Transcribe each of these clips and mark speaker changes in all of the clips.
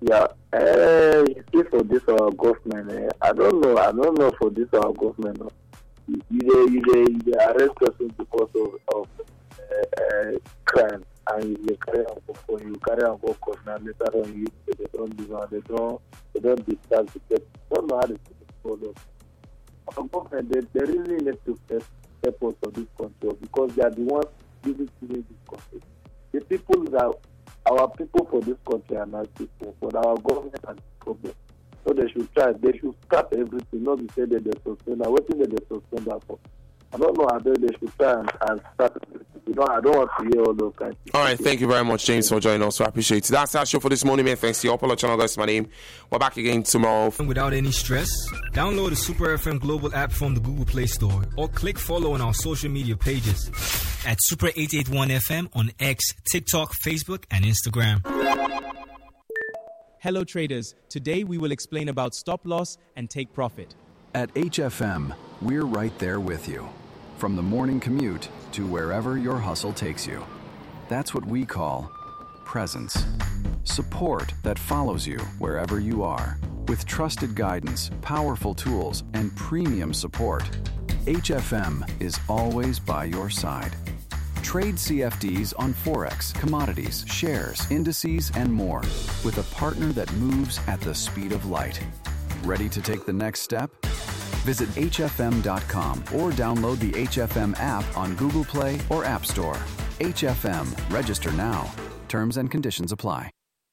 Speaker 1: Yeah, you see for this our government, I don't know for this our government. You arrest person because of crime, and you carry on for court. Now later on, they don't do that. They don't discharge the case. Don't know how to follow. Our government, they really need to step out of this control because they are the ones giving to this country. The people that our people for this country are not people, but our government has a problem. So they should try. They should start everything, not to say that they suspend. Now, what did they suspend that for? I don't know how they should try and start everything. I don't want to hear all those kinds of things.
Speaker 2: All right, thank you very much, James, for joining us. I appreciate it. That's our show for this morning, man. Thanks to you. Apollo Channel, guys. My name. We're back again tomorrow.
Speaker 3: Without any stress, download the Super FM Global app from the Google Play Store or click follow on our social media pages at Super 881 FM on X, TikTok, Facebook, and Instagram.
Speaker 4: Hello traders, today we will explain about stop loss and take profit.
Speaker 5: At HFM, we're right there with you. From the morning commute to wherever your hustle takes you. That's what we call presence. Support that follows you wherever you are. With trusted guidance, powerful tools, and premium support, HFM is always by your side. Trade CFDs on Forex, commodities, shares, indices, and more with a partner that moves at the speed of light. Ready to take the next step? Visit hfm.com or download the HFM app on Google Play or App Store. HFM. Register now. Terms and conditions apply.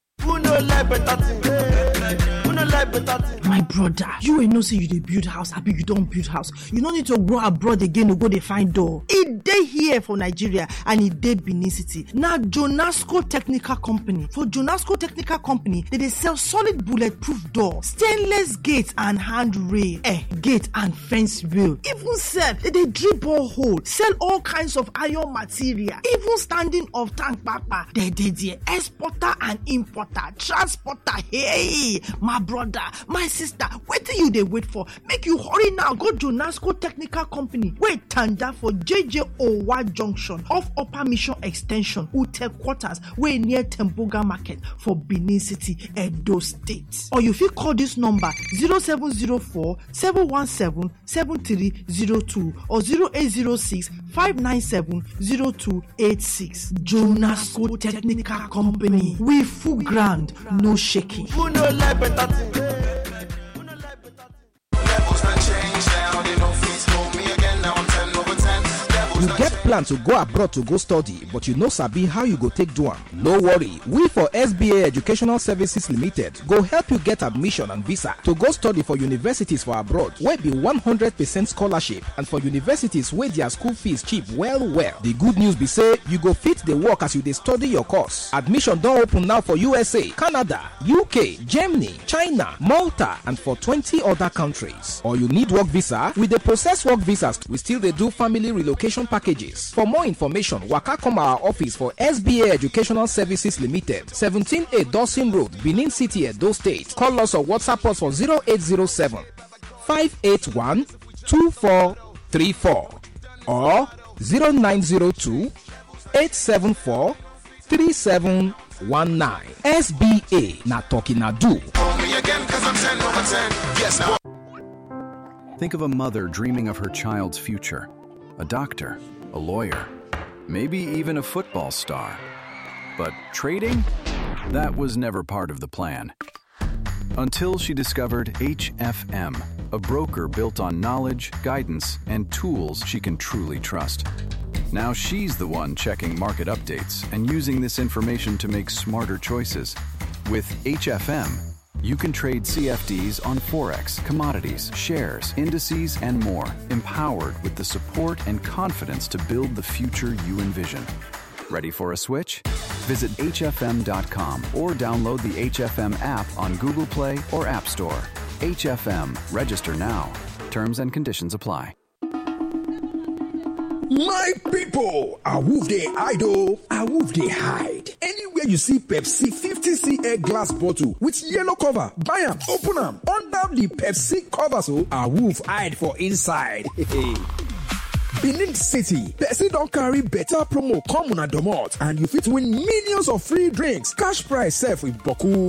Speaker 6: My brother, you ain't no say you dey build house, happy you don't build house. You don't need to go abroad again to go dey find door. It dey here for Nigeria and it dey Benin City. Now Jonasco Technical Company. For Jonasco Technical Company, they sell solid bulletproof door, stainless gate and handrail, gate and fence rail. Even sell, they drill borehole, sell all kinds of iron material, even standing of tank papa. They exporter and importer, transporter. Hey, my brother, my sister, what do you wait for? Make you hurry now. Go Jonasco Technical Company. Wait, tanda for JJ Owa Junction off Upper Mission Extension, Ute Quarters, way near Temboga Market for Benin City, Edo State. Or you fit call this number 0704 717 7302 or 0806 597 0286. Jonasco Technical Company. We full ground, no shaking.
Speaker 7: You get plan to go abroad to go study, but you no sabi how you go take do am. No worry, we for SBA Educational Services Limited go help you get admission and visa to go study for universities for abroad wey be 100% scholarship and for universities wey their school fees cheap well. The good news be say you go fit the work as you dey study your course. Admission don open now for USA, Canada, UK, Germany, China, Malta and for 20 other countries. Or you need work visa, we dey process work visas. We still dey do family relocation packages. For more information, waka come our office for SBA Educational Services Limited, 17A Dawson Road, Benin City, Edo State. Call us or WhatsApp us for 0807 581 2434 or 0902 874 3719. SBA na talking na do.
Speaker 5: Think of a mother dreaming of her child's future. A doctor, a lawyer, maybe even a football star. But trading? That was never part of the plan. Until she discovered HFM, a broker built on knowledge, guidance, and tools she can truly trust. Now she's the one checking market updates and using this information to make smarter choices. With HFM, you can trade CFDs on Forex, commodities, shares, indices, and more, empowered with the support and confidence to build the future you envision. Ready for a switch? Visit hfm.com or download the HFM app on Google Play or App Store. HFM. Register now. Terms and conditions apply.
Speaker 8: My people, awoof dey hide oh, awoof dey hide. Anywhere you see Pepsi 50cl glass bottle with yellow cover, buy am, open am, under the Pepsi cover so awoof hide for inside. Benin City, Pepsi don carry better promo come una domot and you fit win millions of free drinks, cash prize sef with boku.